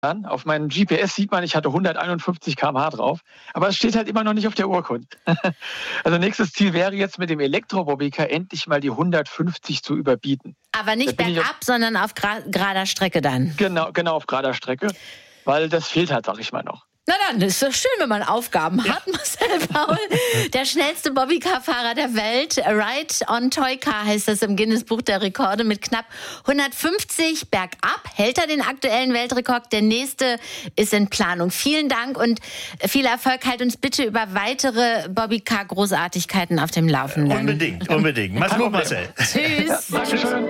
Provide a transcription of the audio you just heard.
Auf meinem GPS sieht man, ich hatte 151 km/h drauf. Aber es steht halt immer noch nicht auf der Urkunde. Also nächstes Ziel wäre jetzt mit dem Elektro-Bobbycar endlich mal die 150 zu überbieten. Aber nicht bergab, sondern auf gerader Strecke dann. Genau auf gerader Strecke. Weil das fehlt halt, sag ich mal noch. Na dann, ist doch schön, wenn man Aufgaben hat, Marcel Paul. Der schnellste Bobbycar-Fahrer der Welt. Ride on Toy Car heißt das im Guinness-Buch der Rekorde mit knapp 150 bergab. Hält er den aktuellen Weltrekord? Der nächste ist in Planung. Vielen Dank und viel Erfolg. Halt uns bitte über weitere Bobbycar-Großartigkeiten auf dem Laufenden. Unbedingt. Mach's gut, Marcel. Tschüss. Dankeschön.